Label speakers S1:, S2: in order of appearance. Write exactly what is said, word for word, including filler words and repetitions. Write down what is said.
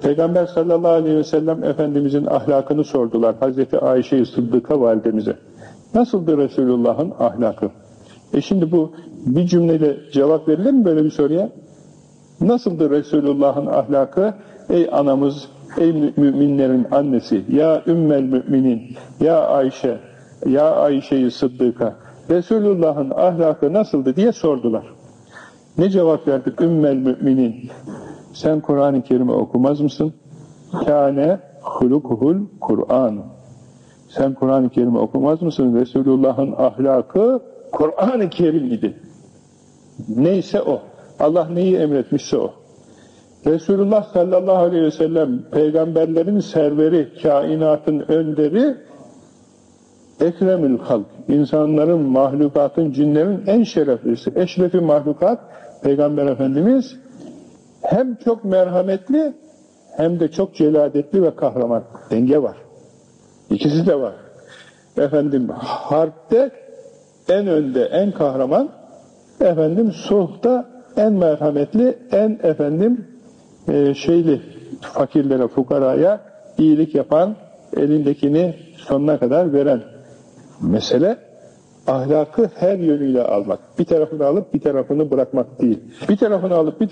S1: Peygamber sallallahu aleyhi ve sellem Efendimizin ahlakını sordular Hazreti Ayşe-i Sıddıka validemize. Nasıldı Resulullah'ın ahlakı? E şimdi bu bir cümleyle cevap verilir mi böyle bir soruya? Nasıldı Resulullah'ın ahlakı? Ey anamız, ey müminlerin annesi, ya ümmel müminin, ya Ayşe, ya Ayşe-i Sıddıka, Resulullah'ın ahlakı nasıldı diye sordular. Ne cevap verdik? Ümmel müminin. Sen Kur'an-ı Kerim'i okumaz mısın? Kâne hulukuhul Kur'an. Sen Kur'an-ı Kerim'i okumaz mısın? Resulullah'ın ahlakı Kur'an-ı Kerim idi. Neyse o. Allah neyi emretmişse o. Resulullah sallallahu aleyhi ve sellem peygamberlerin serveri, kainatın önderi, ekremül halk, insanların, mahlukatın, cinlerin en şereflisi, eşrefi mahlukat Peygamber Efendimiz hem çok merhametli hem de çok celadetli ve kahraman. Denge var. İkisi de var. Efendim harpte en önde, en kahraman, efendim sulhta en merhametli, en efendim e, şeyli, fakirlere, fukaraya iyilik yapan, elindekini sonuna kadar veren. Mesele ahlakı her yönüyle almak. Bir tarafını alıp bir tarafını bırakmak değil. Bir tarafını alıp bir